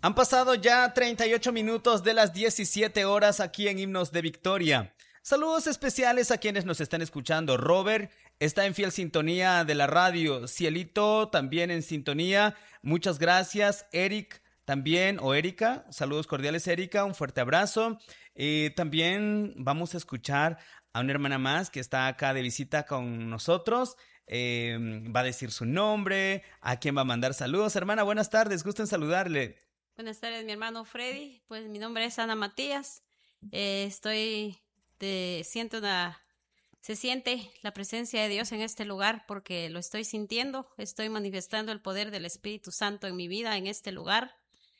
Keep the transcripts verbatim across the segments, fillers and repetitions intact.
Han pasado ya treinta y ocho minutos de las diecisiete horas aquí en Himnos de Victoria. Saludos especiales a quienes nos están escuchando. Robert está en fiel sintonía de la radio. Cielito también en sintonía. Muchas gracias. Eric también, o Erika. Saludos cordiales, Erika. Un fuerte abrazo. Eh, también vamos a escuchar a una hermana más que está acá de visita con nosotros. Eh, va a decir su nombre, a quién va a mandar saludos. Hermana, buenas tardes. Gusto en saludarle. Buenas tardes, mi hermano Freddy. Pues mi nombre es Ana Matías. Eh, estoy, de, siento una, se siente la presencia de Dios en este lugar porque lo estoy sintiendo. Estoy manifestando el poder del Espíritu Santo en mi vida en este lugar.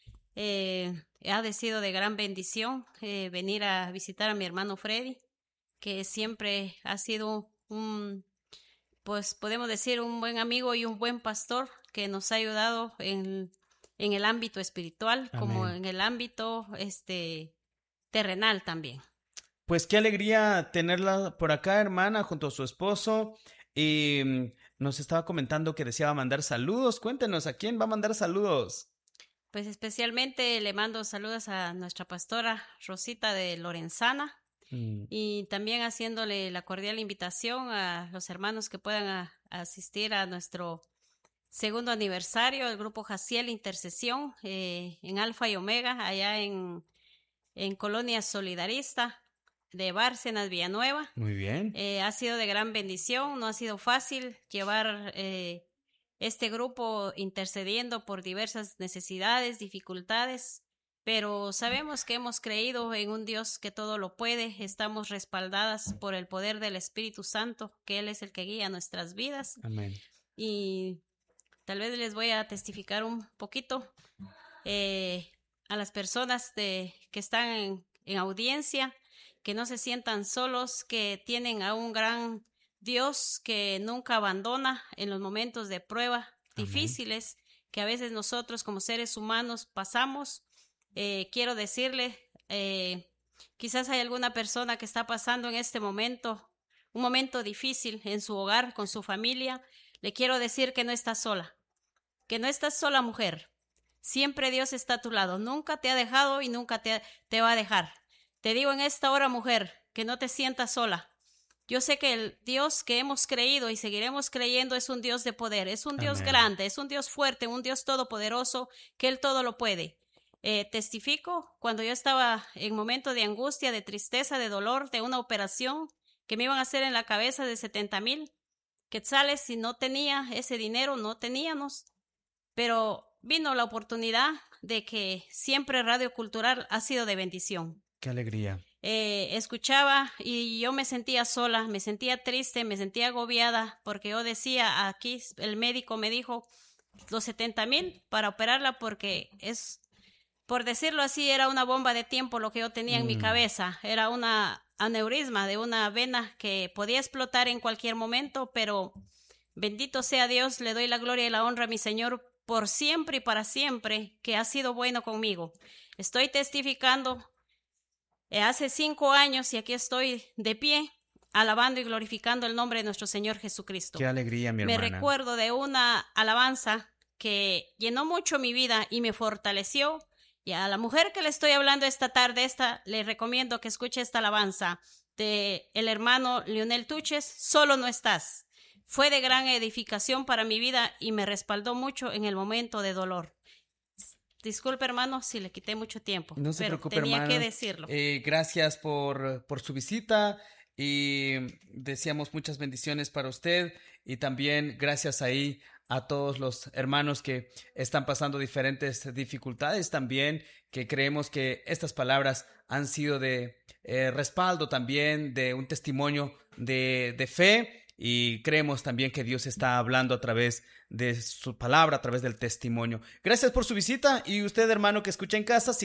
Eh, ha sido de gran bendición eh, venir a visitar a mi hermano Freddy, que siempre ha sido un, pues podemos decir, un buen amigo y un buen pastor que nos ha ayudado en en el ámbito espiritual. Amén. Como en el ámbito este terrenal también. Pues qué alegría tenerla por acá, hermana, junto a su esposo. Y nos estaba comentando que deseaba mandar saludos. Cuéntenos, ¿a quién va a mandar saludos? Pues especialmente le mando saludos a nuestra pastora Rosita de Lorenzana. Mm. Y también haciéndole la cordial invitación a los hermanos que puedan a, a asistir a nuestro segundo aniversario del grupo Jaciel Intercesión eh, en Alfa y Omega, allá en, en Colonia Solidarista de Bárcenas, Villanueva. Muy bien. Eh, ha sido de gran bendición, no ha sido fácil llevar eh, este grupo intercediendo por diversas necesidades, dificultades, pero sabemos que hemos creído en un Dios que todo lo puede, estamos respaldadas por el poder del Espíritu Santo, que Él es el que guía nuestras vidas. Amén. Y tal vez les voy a testificar un poquito eh, a las personas de, que están en, en audiencia, que no se sientan solos, que tienen a un gran Dios que nunca abandona en los momentos de prueba Amén. Difíciles que a veces nosotros como seres humanos pasamos. Eh, quiero decirle, eh, quizás hay alguna persona que está pasando en este momento, un momento difícil en su hogar, con su familia. Le quiero decir que no estás sola, que no estás sola, mujer. Siempre Dios está a tu lado. Nunca te ha dejado y nunca te, te va a dejar. Te digo en esta hora, mujer, que no te sientas sola. Yo sé que el Dios que hemos creído y seguiremos creyendo es un Dios de poder, es un Dios Amén. Grande, es un Dios fuerte, un Dios todopoderoso, que Él todo lo puede. Eh, testifico, cuando yo estaba en momento de angustia, de tristeza, de dolor, de una operación que me iban a hacer en la cabeza de setenta mil quetzales, y no tenía ese dinero, no teníamos, pero vino la oportunidad de que siempre Radio Cultural ha sido de bendición. ¡Qué alegría! Eh, escuchaba y yo me sentía sola, me sentía triste, me sentía agobiada, porque yo decía, aquí el médico me dijo los setenta mil para operarla, porque es, por decirlo así, era una bomba de tiempo lo que yo tenía mm. en mi cabeza, era una aneurisma de una vena que podía explotar en cualquier momento, pero bendito sea Dios, le doy la gloria y la honra a mi Señor por siempre y para siempre, que ha sido bueno conmigo. Estoy testificando eh, hace cinco años y aquí estoy de pie, alabando y glorificando el nombre de nuestro Señor Jesucristo. ¡Qué alegría, mi hermana! Me recuerdo de una alabanza que llenó mucho mi vida y me fortaleció. Y a la mujer que le estoy hablando esta tarde, esta, le recomiendo que escuche esta alabanza de el hermano Leonel Tuches, Solo no estás. Fue de gran edificación para mi vida y me respaldó mucho en el momento de dolor. Disculpe, hermano, si le quité mucho tiempo, no se pero preocupe, tenía hermano. que decirlo. Eh, gracias por, por su visita y deseamos muchas bendiciones para usted, y también gracias ahí a todos los hermanos que están pasando diferentes dificultades también, que creemos que estas palabras han sido de eh, respaldo también, de un testimonio de, de fe, y creemos también que Dios está hablando a través de su palabra, a través del testimonio. Gracias por su visita, y usted, hermano que escucha en casa, siga